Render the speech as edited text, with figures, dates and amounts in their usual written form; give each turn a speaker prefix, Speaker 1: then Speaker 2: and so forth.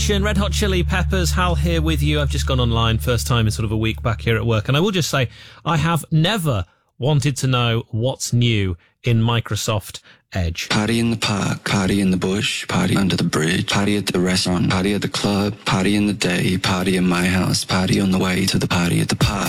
Speaker 1: Nation, Red Hot Chili Peppers, Hal here with you. I've just gone online, first time in sort of a week back here at work, and I will just say I have never wanted to know what's new in Microsoft Edge.
Speaker 2: Party in the park, party in the bush, party under the bridge, party at the restaurant, party at the club, party in the day, party in my house, party on the way to the party at the park.